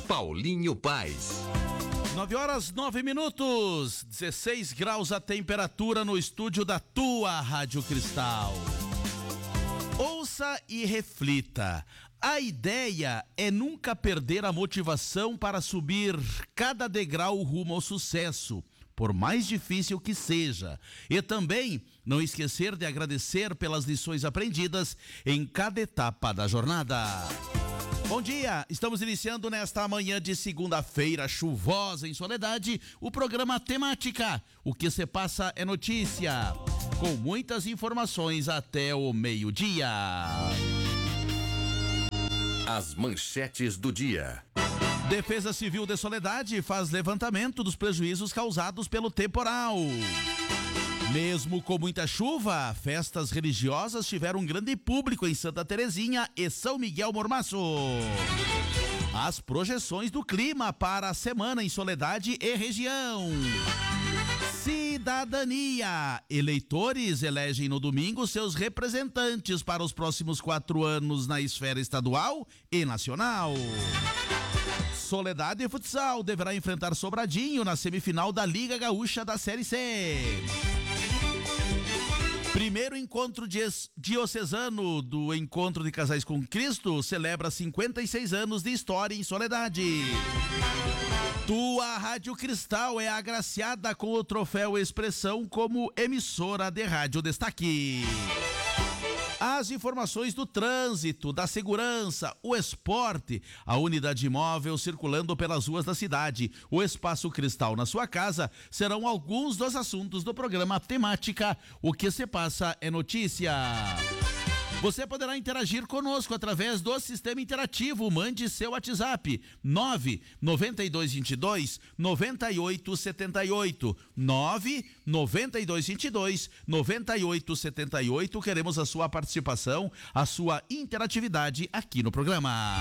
Paulinho Paes. 9h09, 16 graus a temperatura no estúdio da tua Rádio Cristal. Ouça e reflita. A ideia é nunca perder a motivação para subir cada degrau rumo ao sucesso, por mais difícil que seja. E também não esquecer de agradecer pelas lições aprendidas em cada etapa da jornada. Bom dia, estamos iniciando nesta manhã de segunda-feira chuvosa em Soledade, o programa Temática. O que se passa é notícia, com muitas informações até o meio-dia. As manchetes do dia. Defesa Civil de Soledade faz levantamento dos prejuízos causados pelo temporal. Mesmo com muita chuva, festas religiosas tiveram um grande público em Santa Terezinha e São Miguel Mormaço. As projeções do clima para a semana em Soledade e região. Cidadania. Eleitores elegem no domingo seus representantes para os próximos 4 anos na esfera estadual e nacional. Soledade Futsal deverá enfrentar Sobradinho na semifinal da Liga Gaúcha da Série C. Primeiro encontro diocesano do Encontro de Casais com Cristo celebra 56 anos de história em Soledade. Tua Rádio Cristal é agraciada com o troféu Expressão como emissora de rádio destaque. As informações do trânsito, da segurança, o esporte, a unidade móvel circulando pelas ruas da cidade, o Espaço Cristal na sua casa, serão alguns dos assuntos do programa Temática. O que se passa é notícia. Você poderá interagir conosco através do sistema interativo. Mande seu WhatsApp 99222-9878 99222-9878. Queremos a sua participação, a sua interatividade aqui no programa.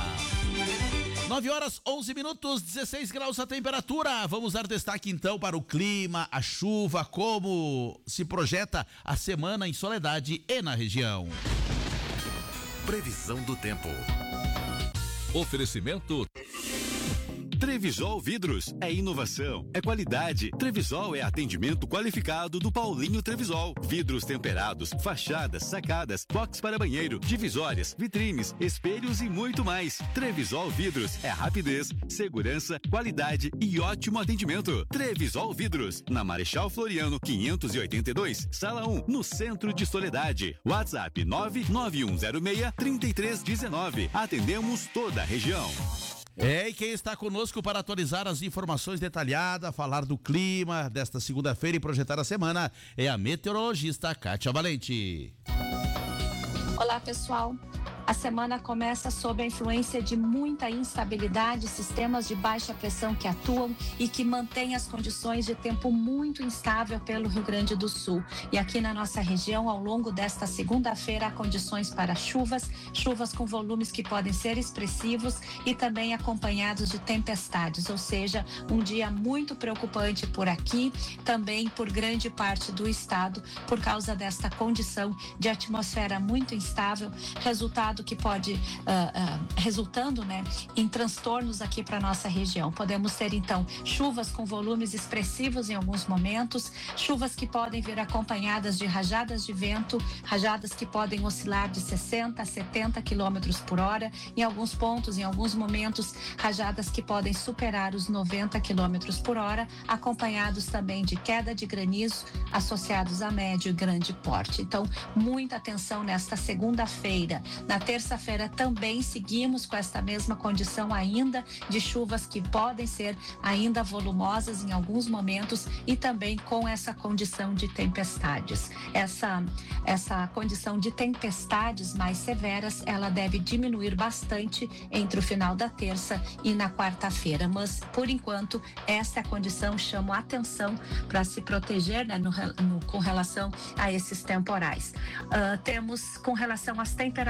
9h11, 16 graus a temperatura. Vamos dar destaque então para o clima, a chuva, como se projeta a semana em Soledade e na região. Previsão do tempo. Oferecimento Trevisol Vidros, é inovação, é qualidade. Trevisol é atendimento qualificado do Paulinho Trevisol. Vidros temperados, fachadas, sacadas, box para banheiro, divisórias, vitrines, espelhos e muito mais. Trevisol Vidros é rapidez, segurança, qualidade e ótimo atendimento. Trevisol Vidros, na Marechal Floriano 582, Sala 1, no centro de Soledade. WhatsApp 99106-3319. Atendemos toda a região. E quem está conosco para atualizar as informações detalhadas, falar do clima desta segunda-feira e projetar a semana é a meteorologista Kátia Valente. Olá, pessoal. A semana começa sob a influência de muita instabilidade, sistemas de baixa pressão que atuam e que mantêm as condições de tempo muito instável pelo Rio Grande do Sul. E aqui na nossa região, ao longo desta segunda-feira, há condições para chuvas com volumes que podem ser expressivos e também acompanhados de tempestades, ou seja, um dia muito preocupante por aqui, também por grande parte do estado, por causa desta condição de atmosfera muito instável, resultado que pode resultando, em transtornos aqui para nossa região. Podemos ter então chuvas com volumes expressivos em alguns momentos, chuvas que podem vir acompanhadas de rajadas de vento, rajadas que podem oscilar de 60 a 70 quilômetros por hora, em alguns pontos, em alguns momentos, rajadas que podem superar os 90 quilômetros por hora, acompanhados também de queda de granizo associados a médio e grande porte. Então, muita atenção nesta segunda-feira. Na terça-feira também seguimos com esta mesma condição ainda de chuvas que podem ser ainda volumosas em alguns momentos e também com essa condição de tempestades. Essa condição de tempestades mais severas, ela deve diminuir bastante entre o final da terça e na quarta-feira, mas por enquanto essa condição chama a atenção para se proteger, com relação a esses temporais. Temos com relação às temperaturas,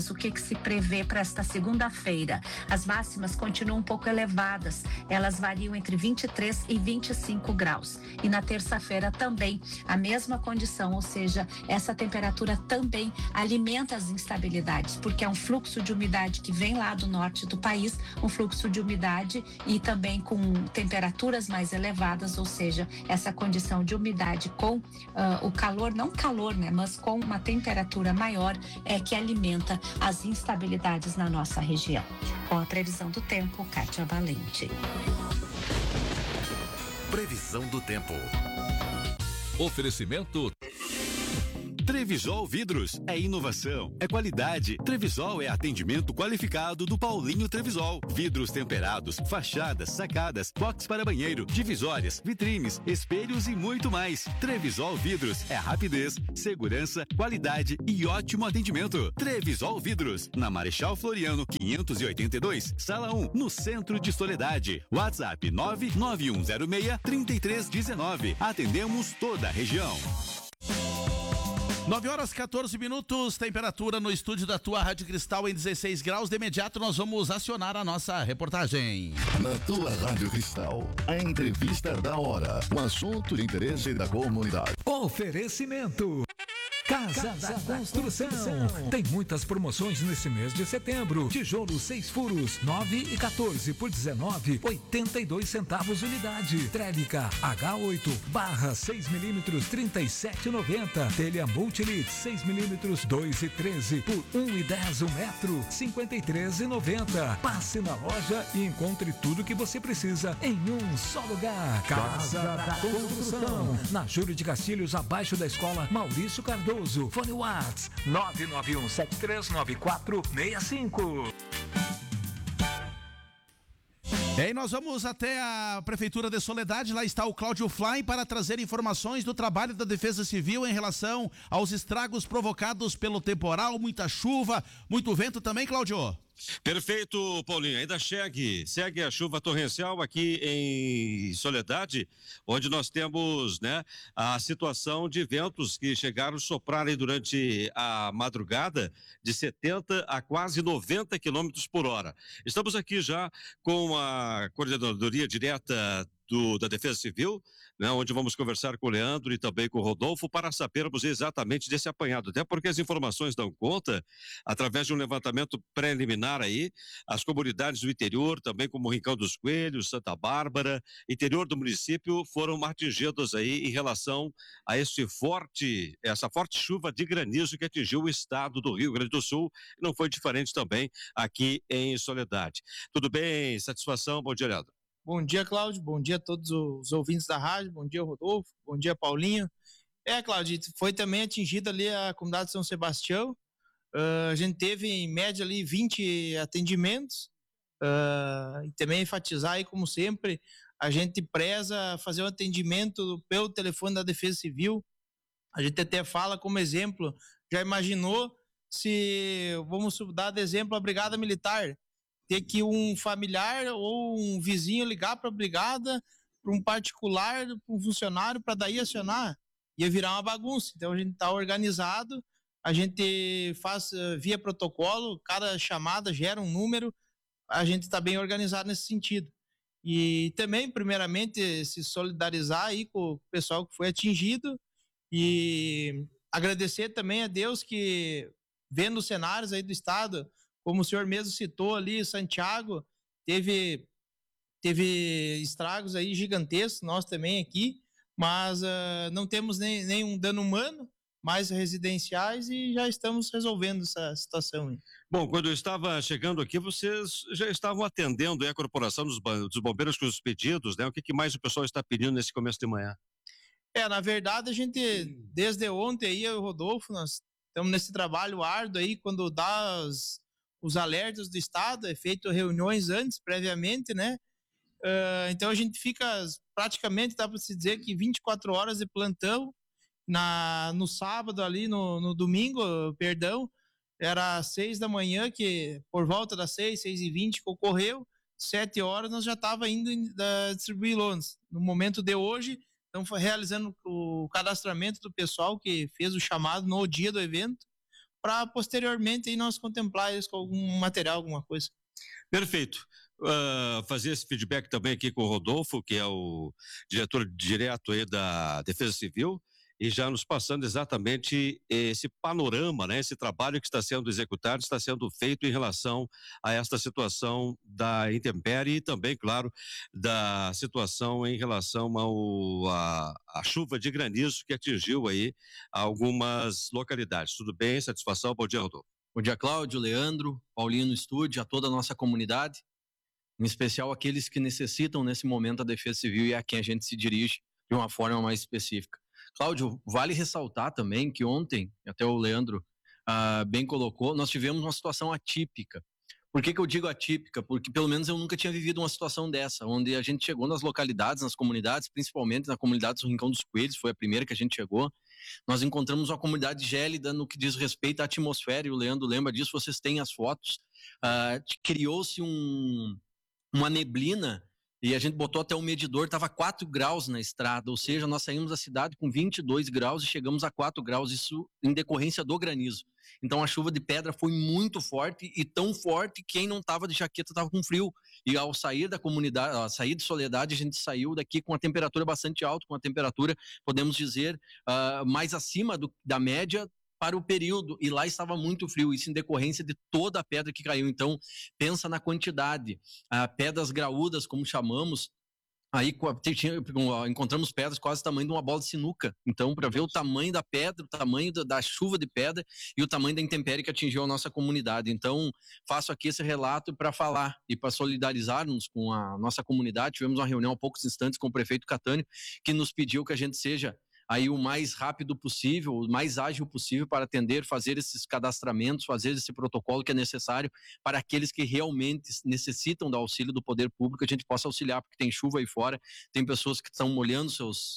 o que se prevê para esta segunda-feira? As máximas continuam um pouco elevadas, elas variam entre 23 e 25 graus. E na terça-feira também a mesma condição, ou seja, essa temperatura também alimenta as instabilidades, porque é um fluxo de umidade que vem lá do norte do país, um fluxo de umidade e também com temperaturas mais elevadas, ou seja, essa condição de umidade com o calor, não calor, né, mas com uma temperatura maior é que alimenta as instabilidades na nossa região. Com a previsão do tempo, Kátia Valente. Previsão do tempo. Oferecimento Trevisol Vidros é inovação, é qualidade. Trevisol é atendimento qualificado do Paulinho Trevisol. Vidros temperados, fachadas, sacadas, box para banheiro, divisórias, vitrines, espelhos e muito mais. Trevisol Vidros é rapidez, segurança, qualidade e ótimo atendimento. Trevisol Vidros, na Marechal Floriano 582, Sala 1, no centro de Soledade. WhatsApp 99106-3319. Atendemos toda a região. 9h14, temperatura no estúdio da tua Rádio Cristal em 16 graus. De imediato nós vamos acionar a nossa reportagem. Na tua Rádio Cristal, a entrevista da hora, um assunto de interesse da comunidade. Oferecimento Casa da Construção. Tem muitas promoções nesse mês de setembro. Tijolo 6 furos, 9 e 14 por 19,82 unidade. Trélica H8 barra 6 milímetros, 37,90. Telha Multilit 6 milímetros, 2 e 13 por 1,10 um metro, 53,90. Passe na loja e encontre tudo que você precisa em um só lugar. Casa da Construção. Na Júlio de Castilhos, abaixo da escola Maurício Cardoso. Fone Whats 991739465. E aí nós vamos até a Prefeitura de Soledade, lá está o Cláudio Fly para trazer informações do trabalho da Defesa Civil em relação aos estragos provocados pelo temporal, muita chuva, muito vento também, Cláudio. Perfeito, Paulinho. Ainda segue a chuva torrencial aqui em Soledade, onde nós temos, né, a situação de ventos que chegaram a soprar aí durante a madrugada de 70 a quase 90 quilômetros por hora. Estamos aqui já com a Coordenadoria Direta da Defesa Civil, né, onde vamos conversar com o Leandro e também com o Rodolfo para sabermos exatamente desse apanhado, até porque as informações dão conta, através de um levantamento preliminar aí, as comunidades do interior, também como Rincão dos Coelhos, Santa Bárbara, interior do município, foram atingidas aí em relação a essa forte chuva de granizo que atingiu o estado do Rio Grande do Sul, e não foi diferente também aqui em Soledade. Tudo bem? Satisfação? Bom dia, Leandro. Bom dia, Cláudio. Bom dia a todos os ouvintes da rádio. Bom dia, Rodolfo. Bom dia, Paulinho. Cláudio, foi também atingida ali a comunidade de São Sebastião. A gente teve, em média, ali 20 atendimentos. E também enfatizar aí, como sempre, a gente preza fazer um atendimento pelo telefone da Defesa Civil. A gente até fala como exemplo, já imaginou se, vamos dar de exemplo, a Brigada Militar, ter que um familiar ou um vizinho ligar para a brigada, para um particular, para um funcionário, para daí acionar, ia virar uma bagunça. Então a gente está organizado, a gente faz via protocolo, cada chamada gera um número, a gente está bem organizado nesse sentido. E também, primeiramente, se solidarizar aí com o pessoal que foi atingido e agradecer também a Deus que, vendo os cenários aí do estado, como o senhor mesmo citou ali, Santiago, teve estragos aí gigantescos, nós também aqui, mas não temos nenhum dano humano, mais residenciais, e já estamos resolvendo essa situação aí. Bom, quando eu estava chegando aqui, vocês já estavam atendendo a corporação dos bombeiros com os pedidos, né? O que mais o pessoal está pedindo nesse começo de manhã? Na verdade, a gente, desde ontem aí, eu e o Rodolfo, nós estamos nesse trabalho árduo aí, quando dá os alertas do estado, é feito reuniões antes, previamente, né? Então a gente fica praticamente, dá para se dizer que 24 horas de plantão, no sábado ali, no domingo, perdão, era 6 da manhã, que por volta das 6h20 que ocorreu, 7 horas nós já estava indo distribuir lonas. No momento de hoje, estamos realizando o cadastramento do pessoal que fez o chamado no dia do evento, para posteriormente aí nós contemplar eles com algum material, alguma coisa. Perfeito. Fazer esse feedback também aqui com o Rodolfo, que é o diretor direto aí da Defesa Civil, e já nos passando exatamente esse panorama, né? Esse trabalho que está sendo executado, está sendo feito em relação a esta situação da intempérie e também, claro, da situação em relação à chuva de granizo que atingiu aí algumas localidades. Tudo bem? Satisfação? Bom dia, Rodolfo. Bom dia, Cláudio, Leandro, Paulinho no estúdio, a toda a nossa comunidade, em especial aqueles que necessitam nesse momento a Defesa Civil e a quem a gente se dirige de uma forma mais específica. Cláudio, vale ressaltar também que ontem, até o Leandro bem colocou, nós tivemos uma situação atípica. Por que eu digo atípica? Porque pelo menos eu nunca tinha vivido uma situação dessa, onde a gente chegou nas localidades, nas comunidades, principalmente na comunidade do Rincão dos Coelhos, foi a primeira que a gente chegou. Nós encontramos uma comunidade gélida no que diz respeito à atmosfera, e o Leandro lembra disso, vocês têm as fotos. Criou-se uma neblina, e a gente botou até o medidor, estava 4 graus na estrada, ou seja, nós saímos da cidade com 22 graus e chegamos a 4 graus, isso em decorrência do granizo. Então a chuva de pedra foi muito forte, e tão forte que quem não estava de jaqueta estava com frio. E ao sair da comunidade, ao sair de Soledade, a gente saiu daqui com a temperatura bastante alta, com a temperatura, podemos dizer, mais acima da média para o período, e lá estava muito frio, isso em decorrência de toda a pedra que caiu. Então, pensa na quantidade, pedras graúdas, como chamamos, aí encontramos pedras quase do tamanho de uma bola de sinuca. Então, para ver o tamanho da pedra, o tamanho da chuva de pedra e o tamanho da intempérie que atingiu a nossa comunidade. Então, faço aqui esse relato para falar e para solidarizar-nos com a nossa comunidade. Tivemos uma reunião há poucos instantes com o prefeito Catânio, que nos pediu que a gente seja aí o mais rápido possível, o mais ágil possível para atender, fazer esses cadastramentos, fazer esse protocolo que é necessário para aqueles que realmente necessitam do auxílio do poder público, a gente possa auxiliar, porque tem chuva aí fora, tem pessoas que estão molhando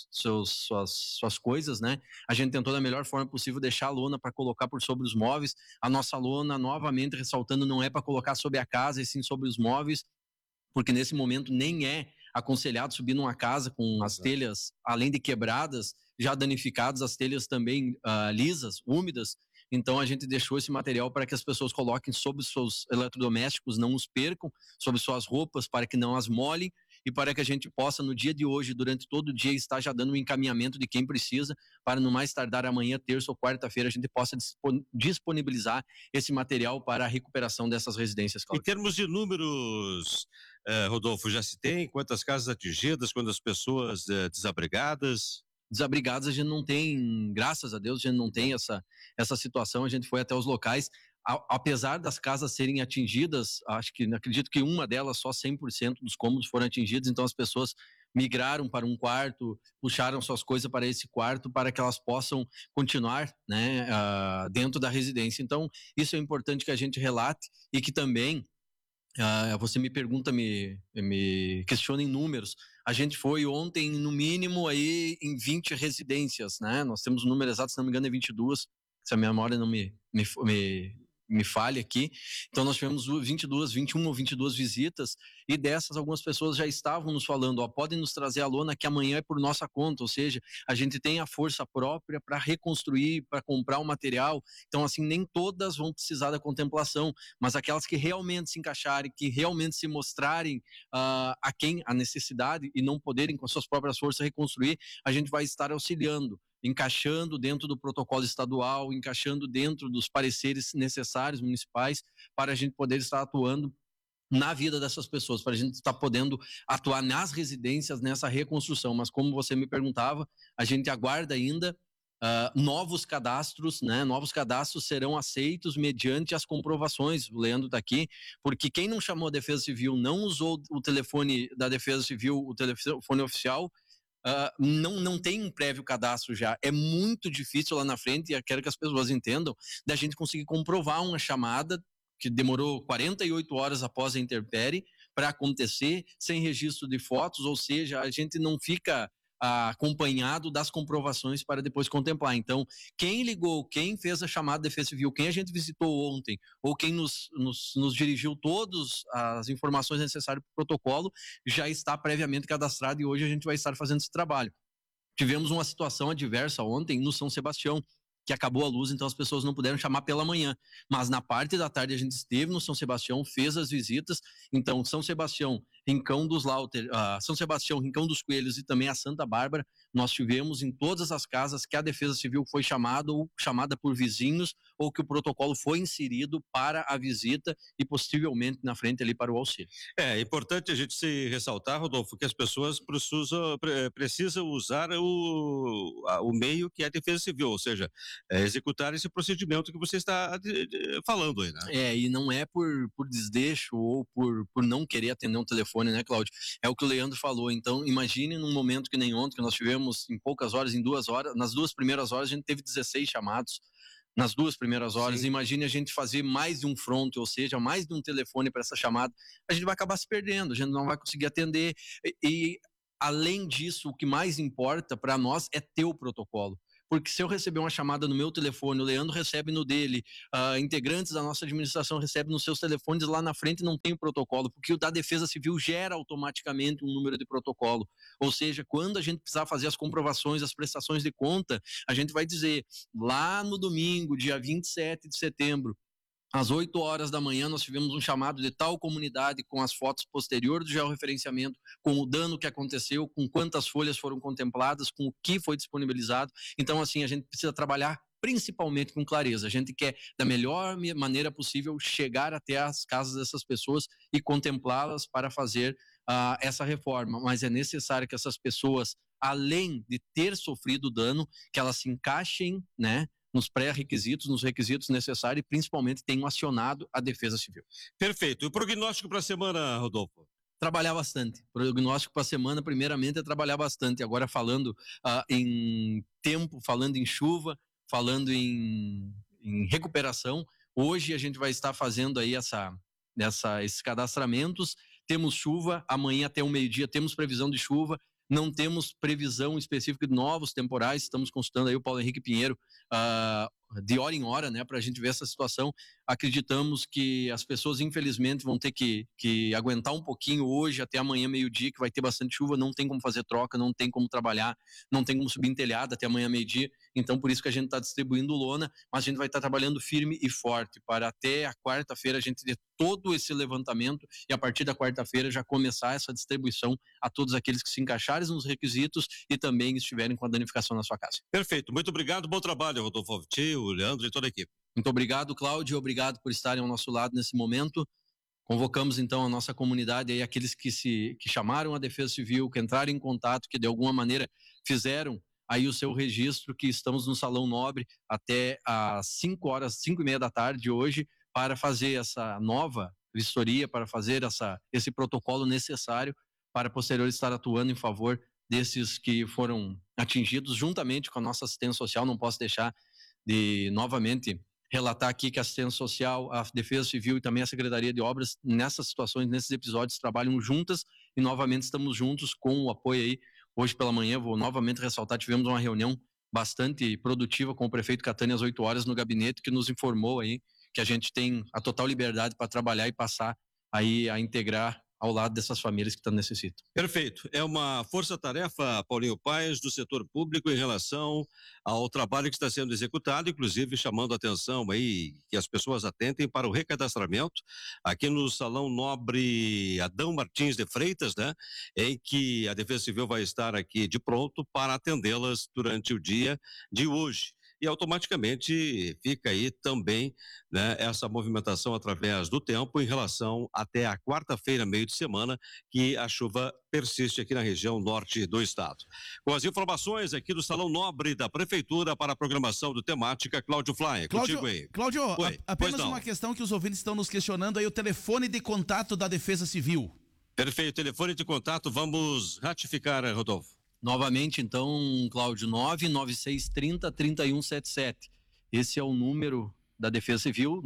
suas coisas, né? A gente tentou da melhor forma possível deixar a lona para colocar por sobre os móveis. A nossa lona, novamente ressaltando, não é para colocar sobre a casa, e sim sobre os móveis, porque nesse momento nem é aconselhado subir numa casa com as telhas, além de quebradas, já danificadas, as telhas também lisas, úmidas. Então a gente deixou esse material para que as pessoas coloquem sobre os seus eletrodomésticos, não os percam, sobre suas roupas, para que não as molhem, e para que a gente possa, no dia de hoje, durante todo o dia, estar já dando um encaminhamento de quem precisa, para no mais tardar amanhã, terça ou quarta-feira, a gente possa disponibilizar esse material para a recuperação dessas residências, Cláudio. Em termos de números, Rodolfo, já se tem quantas casas atingidas, quantas pessoas desabrigadas? Desabrigados a gente não tem, graças a Deus, a gente não tem essa situação. A gente foi até os locais, apesar das casas serem atingidas, acredito que uma delas, só 100% dos cômodos foram atingidos, então as pessoas migraram para um quarto, puxaram suas coisas para esse quarto, para que elas possam continuar, né, dentro da residência. Então isso é importante que a gente relate, e que também você me pergunta, me questiona em números. A gente foi ontem, no mínimo, aí em 20 residências, né? Nós temos o número exato, se não me engano, é 22, se a minha memória não me falhe aqui. Então nós tivemos 21 ou 22 visitas, e dessas algumas pessoas já estavam nos falando, podem nos trazer a lona que amanhã é por nossa conta, ou seja, a gente tem a força própria para reconstruir, para comprar o material. Então assim, nem todas vão precisar da contemplação, mas aquelas que realmente se encaixarem, que realmente se mostrarem a quem a necessidade e não poderem com suas próprias forças reconstruir, a gente vai estar auxiliando, encaixando dentro do protocolo estadual, encaixando dentro dos pareceres necessários municipais, para a gente poder estar atuando na vida dessas pessoas, para a gente estar podendo atuar nas residências nessa reconstrução. Mas como você me perguntava, a gente aguarda ainda novos cadastros, né? Novos cadastros serão aceitos mediante as comprovações. O Leandro está aqui, porque quem não chamou a Defesa Civil, não usou o telefone da Defesa Civil, o telefone oficial, não tem um prévio cadastro já. É muito difícil lá na frente, e eu quero que as pessoas entendam, da gente conseguir comprovar uma chamada que demorou 48 horas após a intempérie para acontecer, sem registro de fotos, ou seja, a gente não fica acompanhado das comprovações para depois contemplar. Então, quem ligou, quem fez a chamada de Defesa Civil, quem a gente visitou ontem, ou quem nos dirigiu todas as informações necessárias para o protocolo, já está previamente cadastrado, e hoje a gente vai estar fazendo esse trabalho. Tivemos uma situação adversa ontem no São Sebastião, que acabou a luz, então as pessoas não puderam chamar pela manhã. Mas na parte da tarde a gente esteve no São Sebastião, fez as visitas. Então, São Sebastião, Rincão dos Lauter, São Sebastião, Rincão dos Coelhos e também a Santa Bárbara, nós tivemos em todas as casas que a Defesa Civil foi chamada ou chamada por vizinhos, ou que o protocolo foi inserido para a visita e possivelmente na frente ali para o auxílio. É importante a gente se ressaltar, Rodolfo, que as pessoas precisam usar o meio que é a Defesa Civil, ou seja, executar esse procedimento que você está falando aí, né? E não é por desleixo ou por não querer atender um telefone, né, Cláudio? É o que o Leandro falou. Então, imagine num momento que nem ontem, que nós tivemos em poucas horas, em 2 horas, nas 2 primeiras horas a gente teve 16 chamados. Nas 2 primeiras horas, imagine a gente fazer mais de um front, ou seja, mais de um telefone para essa chamada, a gente vai acabar se perdendo, a gente não vai conseguir atender e além disso, o que mais importa para nós é ter o protocolo. Porque se eu receber uma chamada no meu telefone, o Leandro recebe no dele, integrantes da nossa administração recebem nos seus telefones, lá na frente não tem o protocolo, porque o da Defesa Civil gera automaticamente um número de protocolo. Ou seja, quando a gente precisar fazer as comprovações, as prestações de conta, a gente vai dizer, lá no domingo, dia 27 de setembro, às 8 horas da manhã, nós tivemos um chamado de tal comunidade com as fotos posteriores do georreferenciamento, com o dano que aconteceu, com quantas folhas foram contempladas, com o que foi disponibilizado. Então, assim, a gente precisa trabalhar principalmente com clareza. A gente quer, da melhor maneira possível, chegar até as casas dessas pessoas e contemplá-las para fazer essa reforma. Mas é necessário que essas pessoas, além de ter sofrido dano, que elas se encaixem, né, nos pré-requisitos, nos requisitos necessários e principalmente tenham acionado a Defesa Civil. Perfeito. E o prognóstico para a semana, Rodolfo? Trabalhar bastante. Prognóstico para a semana, primeiramente, é trabalhar bastante. Agora falando em tempo, falando em chuva, falando em recuperação, hoje a gente vai estar fazendo aí esses cadastramentos. Temos chuva, amanhã até o meio-dia temos previsão de chuva. Não temos previsão específica de novos temporais, estamos consultando aí o Paulo Henrique Pinheiro de hora em hora, né, para a gente ver essa situação. Acreditamos que as pessoas, infelizmente, vão ter que aguentar um pouquinho hoje, até amanhã, meio-dia, que vai ter bastante chuva, não tem como fazer troca, não tem como trabalhar, não tem como subir em telhado até amanhã, meio-dia. Então, por isso que a gente está distribuindo lona, mas a gente vai estar trabalhando firme e forte para até a quarta-feira a gente ter todo esse levantamento e a partir da quarta-feira já começar essa distribuição a todos aqueles que se encaixarem nos requisitos e também estiverem com a danificação na sua casa. Perfeito, muito obrigado, bom trabalho, Rodolfo Alviti, o Leandro e toda a equipe. Muito obrigado, Cláudio, obrigado por estarem ao nosso lado nesse momento. Convocamos então a nossa comunidade aí, aqueles que chamaram a Defesa Civil, que entraram em contato, que de alguma maneira fizeram aí o seu registro, que estamos no Salão Nobre até às 5h30 da tarde hoje, para fazer essa nova vistoria, para fazer esse protocolo necessário para posterior estar atuando em favor desses que foram atingidos, juntamente com a nossa assistência social. Não posso deixar de novamente relatar aqui que a assistência social, a Defesa Civil e também a Secretaria de Obras, nessas situações, nesses episódios, trabalham juntas e novamente estamos juntos com o apoio aí. Hoje pela manhã, vou novamente ressaltar, tivemos uma reunião bastante produtiva com o prefeito Catânia às 8 horas no gabinete, que nos informou aí que a gente tem a total liberdade para trabalhar e passar aí a integrar ao lado dessas famílias que necessitam. Perfeito. É uma força-tarefa, Paulinho Paes, do setor público em relação ao trabalho que está sendo executado, inclusive chamando a atenção aí que as pessoas atentem para o recadastramento aqui no Salão Nobre Adão Martins de Freitas, né? Em que a Defesa Civil vai estar aqui de pronto para atendê-las durante o dia de hoje. E automaticamente fica aí também, né, essa movimentação através do tempo em relação até a quarta-feira, meio de semana, que a chuva persiste aqui na região norte do estado. Com as informações aqui do Salão Nobre da Prefeitura para a programação do Temática, Cláudio Fly, contigo aí. Cláudio, apenas uma questão que os ouvintes estão nos questionando aí, o telefone de contato da Defesa Civil. Perfeito, telefone de contato, vamos ratificar, Rodolfo. Novamente, então, Cláudio, 99630-3177. Esse é o número da Defesa Civil,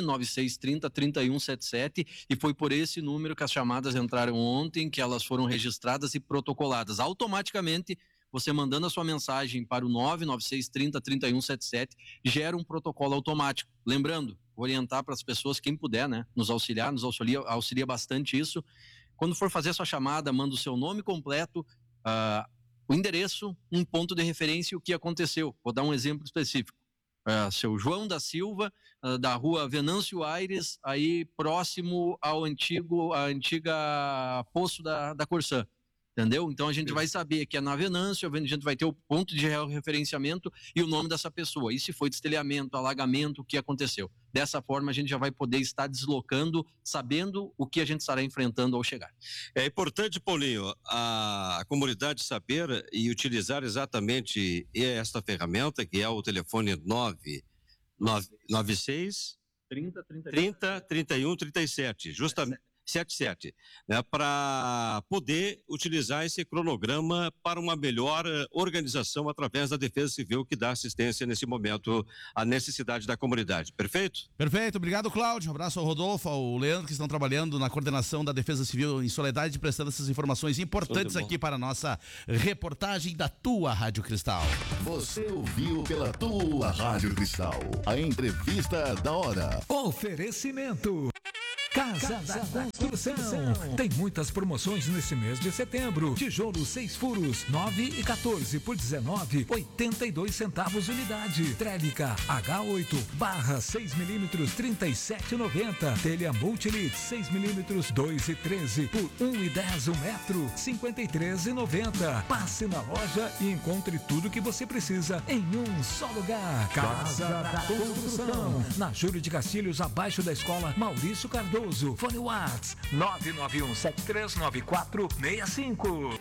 99630-3177, e foi por esse número que as chamadas entraram ontem, que elas foram registradas e protocoladas. Automaticamente, você mandando a sua mensagem para o 99630-3177, gera um protocolo automático. Lembrando, orientar para as pessoas, quem puder, né, nos auxilia bastante isso. Quando for fazer a sua chamada, manda o seu nome completo, o endereço, um ponto de referência e o que aconteceu. Vou dar um exemplo específico. Seu João da Silva, da rua Venâncio Aires, aí próximo ao antiga poço da Corsã. Entendeu? Então a gente vai saber que é na Venâncio, a gente vai ter o ponto de referenciamento e o nome dessa pessoa. E se foi destelhamento, alagamento, o que aconteceu. Dessa forma a gente já vai poder estar deslocando, sabendo o que a gente estará enfrentando ao chegar. É importante, Paulinho, a comunidade saber e utilizar exatamente esta ferramenta, que é o telefone 996 30 31 37, justamente. 77, né, para poder utilizar esse cronograma para uma melhor organização através da Defesa Civil, que dá assistência nesse momento à necessidade da comunidade. Perfeito? Perfeito, obrigado, Cláudio. Um abraço ao Rodolfo, ao Leandro, que estão trabalhando na coordenação da Defesa Civil em Soledade, prestando essas informações importantes aqui para a nossa reportagem da tua Rádio Cristal. Você ouviu pela tua Rádio Cristal a entrevista da hora. Oferecimento Casa da Construção. Tem muitas promoções nesse mês de setembro. Tijolo 6 furos, 9 e 14 por 19,82 centavos unidade. Trélica H8 barra 6 milímetros, 37,90. Telha Multilit 6 milímetros, 2 e 13 por 1,10 metro, 53,90. Passe na loja e encontre tudo que você precisa em um só lugar. Casa da Construção. Na Júlio de Castilhos, abaixo da escola Maurício Cardoso. Fone Whats 991739465.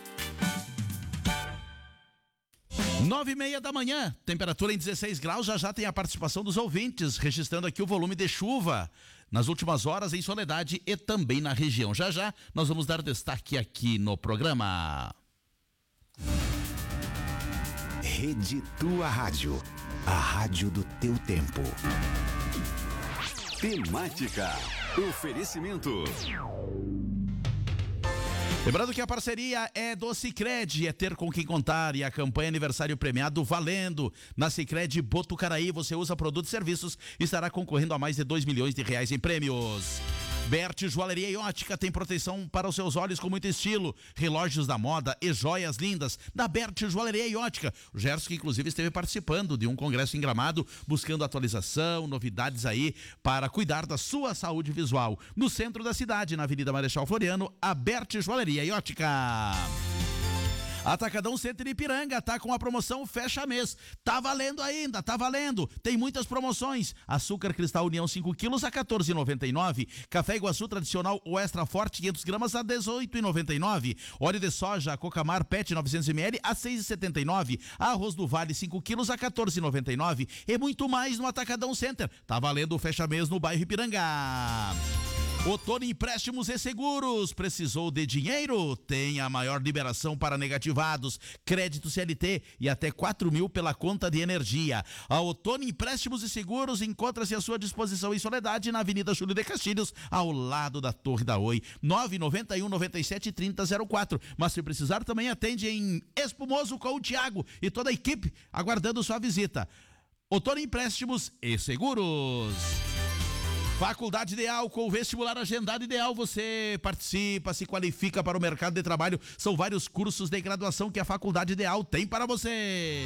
9:30 da manhã, temperatura em 16 graus, já tem a participação dos ouvintes, registrando aqui o volume de chuva nas últimas horas em Soledade e também na região. Já nós vamos dar destaque aqui no programa. Rede Tua Rádio, a rádio do teu tempo. Temática. Oferecimento. Lembrando que a parceria é do Sicredi, é ter com quem contar, e a campanha aniversário premiado valendo. Na Sicredi Botucaraí, você usa produtos e serviços e estará concorrendo a mais de R$2 milhões em prêmios. Bert Joalheria e Ótica tem proteção para os seus olhos com muito estilo, relógios da moda e joias lindas da Bert Joalheria e Ótica. O Gerson, que inclusive esteve participando de um congresso em Gramado, buscando atualização, novidades aí para cuidar da sua saúde visual. No centro da cidade, na Avenida Marechal Floriano, a Bert Joalheria e Ótica. Atacadão Center Ipiranga tá com a promoção fecha mês. Tá valendo ainda, tá valendo. Tem muitas promoções. Açúcar Cristal União 5 quilos a R$14,99. Café Iguaçu Tradicional ou Extra Forte 500 gramas a R$18,99. Óleo de soja Cocamar Pet 900 ml a R$6,79. Arroz do Vale 5 quilos a R$14,99. E muito mais no Atacadão Center. Tá valendo o fecha mês no bairro Ipiranga. Outono Empréstimos e Seguros. Precisou de dinheiro? Tem a maior liberação para negativados, crédito CLT e até 4 mil pela conta de energia. A Outono Empréstimos e Seguros encontra-se à sua disposição em Soledade, na Avenida Júlio de Castilhos, ao lado da Torre da Oi. 991 97 3004. Mas se precisar, também atende em Espumoso com o Thiago e toda a equipe aguardando sua visita. Outono Empréstimos e Seguros. Faculdade Ideal, com o vestibular agendado Ideal, você participa, se qualifica para o mercado de trabalho. São vários cursos de graduação que a Faculdade Ideal tem para você.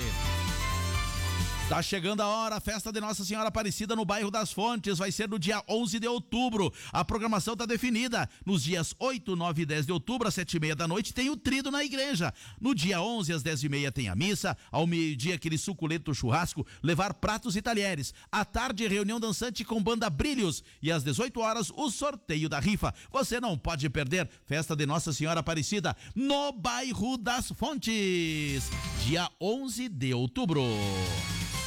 Tá chegando a hora, a festa de Nossa Senhora Aparecida no bairro das Fontes, vai ser no dia 11 de outubro. A programação tá definida. Nos dias 8, 9 e 10 de outubro, às 7h30 da noite, tem o trido na igreja. No dia 11, às 10h30, tem a missa. Ao meio-dia, aquele suculento churrasco, levar pratos e talheres. À tarde, reunião dançante com banda Brilhos. E às 18 horas, o sorteio da rifa. Você não pode perder. Festa de Nossa Senhora Aparecida no bairro das Fontes. Dia 11 de outubro.